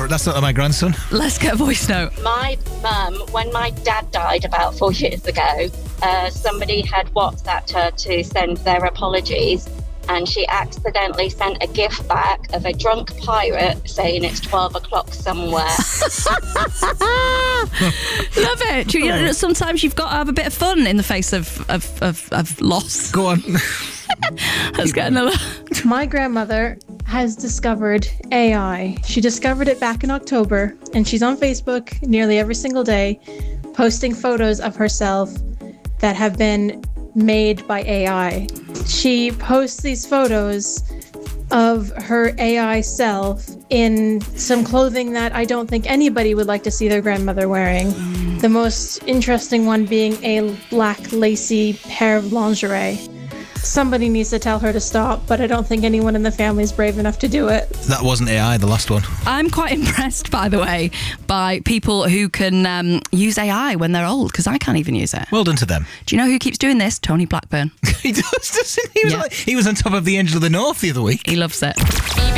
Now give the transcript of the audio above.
That's not my grandson. Let's get a voice note. My mum, when my dad died about 4 years ago, somebody had WhatsApped her to send their apologies, and she accidentally sent a gift back of a drunk pirate saying it's 12 o'clock somewhere. Love it. Do you know that sometimes you've got to have a bit of fun in the face of loss? Go on. Let's get another. My grandmother has discovered AI. She discovered it back in October, and she's on Facebook nearly every single day, posting photos of herself that have been made by AI. She posts these photos of her AI self in some clothing that I don't think anybody would like to see their grandmother wearing. The most interesting one being a black lacy pair of lingerie. Somebody needs to tell her to stop, but I don't think anyone in the family is brave enough to do it. That wasn't AI, the last one. I'm quite impressed, by the way, by people who can use AI when they're old, because I can't even use it. Well done to them. Do you know who keeps doing this? Tony Blackburn. He does, doesn't he? He was on top of the Angel of the North the other week. He loves it.